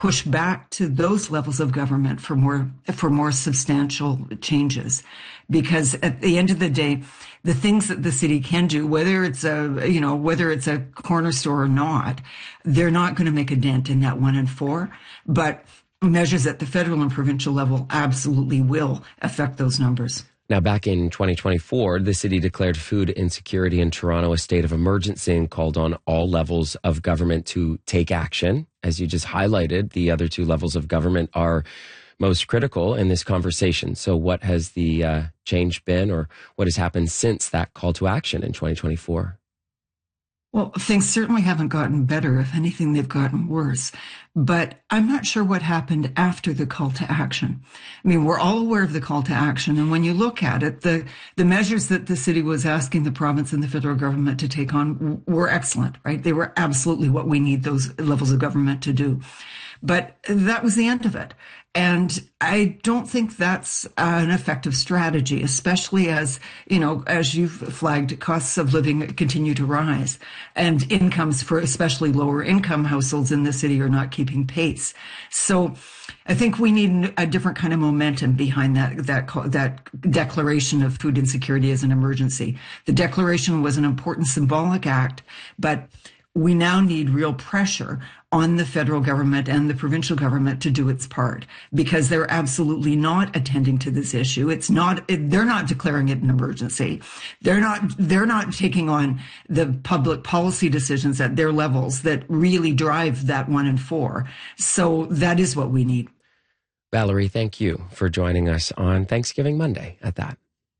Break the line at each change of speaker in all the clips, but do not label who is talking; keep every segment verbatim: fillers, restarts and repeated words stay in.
push back to those levels of government for more for more substantial changes, because at the end of the day, the things that the city can do, whether it's a you know whether it's a corner store or not, they're not going to make a dent in that one in four. But measures at the federal and provincial level absolutely will affect those numbers.
Now, back in twenty twenty-four, the city declared food insecurity in Toronto a state of emergency and called on all levels of government to take action. As you just highlighted, the other two levels of government are most critical in this conversation. So what has the uh, change been, or what has happened since that call to action in twenty twenty-four?
Well, things certainly haven't gotten better. If anything, they've gotten worse. But I'm not sure what happened after the call to action. I mean, we're all aware of the call to action. And when you look at it, the, the measures that the city was asking the province and the federal government to take on were excellent, right? They were absolutely what we need those levels of government to do. But that was the end of it. And I don't think that's an effective strategy, especially as, you know, as you've flagged, costs of living continue to rise and incomes for especially lower income households in the city are not keeping pace. So I think we need a different kind of momentum behind that, that, that declaration of food insecurity as an emergency. The declaration was an important symbolic act, but we now need real pressure on the federal government and the provincial government to do its part, because they're absolutely not attending to this issue. It's not, they're not declaring it an emergency. They're not, they're not taking on the public policy decisions at their levels that really drive that one in four. So that is what we need.
Valerie, thank you for joining us on Thanksgiving Monday at that.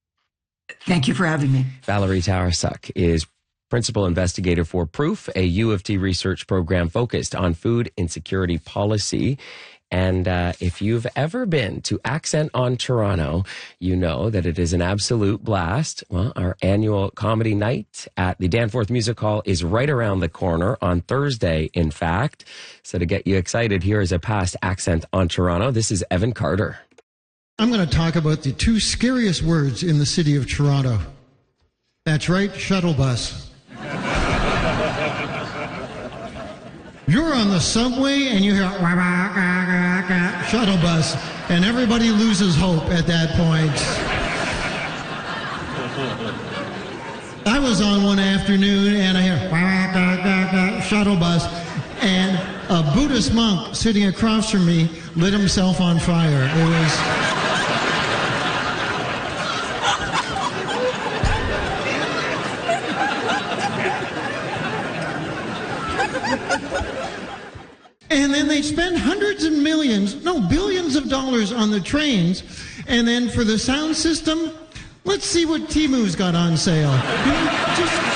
Thank you for having me.
Valerie Tarasuk is Principal Investigator for Proof, a U of T research program focused on food insecurity policy. And uh, if you've ever been to Accent on Toronto, you know that it is an absolute blast. Well, our annual comedy night at the Danforth Music Hall is right around the corner on Thursday, in fact. So to get you excited, here is a past Accent on Toronto. This is Evan Carter.
I'm going to talk about the two scariest words in the city of Toronto. That's right, shuttle bus. You're on the subway and you hear wah, wah, wah, wah, shuttle bus, and everybody loses hope at that point. I was on one afternoon and I hear wah, wah, wah, wah, shuttle bus, and a Buddhist monk sitting across from me lit himself on fire. It was... And then they spend hundreds of millions, no, billions of dollars on the trains. And then for the sound system, let's see what Temu's got on sale. You know, just...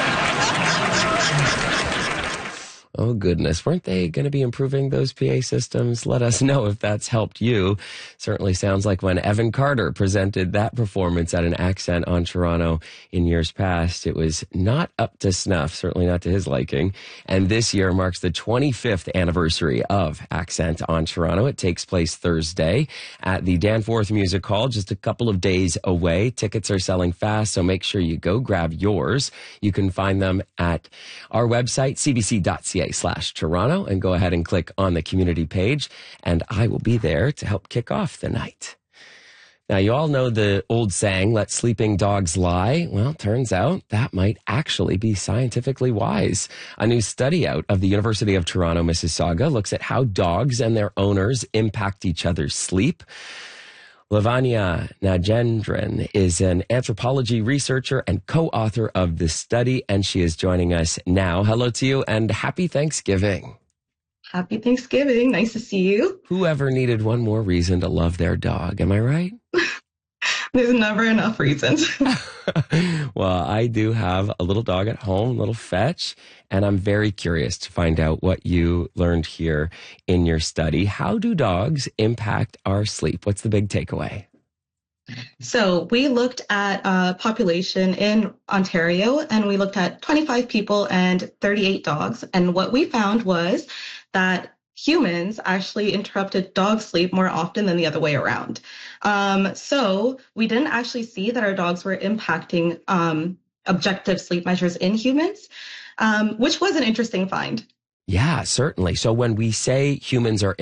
Oh, goodness. Weren't they going to be improving those P A systems? Let us know if that's helped you. Certainly sounds like when Evan Carter presented that performance at an Accent on Toronto in years past, it was not up to snuff, certainly not to his liking. And this year marks the twenty-fifth anniversary of Accent on Toronto. It takes place Thursday at the Danforth Music Hall, just a couple of days away. Tickets are selling fast, so make sure you go grab yours. You can find them at our website, c b c dot c a slash Toronto, and go ahead and click on the community page, and I will be there to help kick off the night. Now, you all know the old saying, let sleeping dogs lie. Well, turns out that might actually be scientifically wise. A new study out of the University of Toronto, Mississauga, looks at how dogs and their owners impact each other's sleep. Lavanya Nagendran is an anthropology researcher and co-author of the study, and she is joining us now. Hello to you, and happy Thanksgiving.
Happy Thanksgiving. Nice to see you.
Whoever needed one more reason to love their dog, am I right?
There's never enough reasons.
Well, I do have a little dog at home, little Fetch, and I'm very curious to find out what you learned here in your study. How do dogs impact our sleep? What's the big takeaway?
So we looked at a population in Ontario, and we looked at twenty-five people and thirty-eight dogs. And what we found was that humans actually interrupted dog sleep more often than the other way around. Um, so we didn't actually see that our dogs were impacting um, objective sleep measures in humans, um, which was an interesting find.
Yeah, certainly. So when we say humans are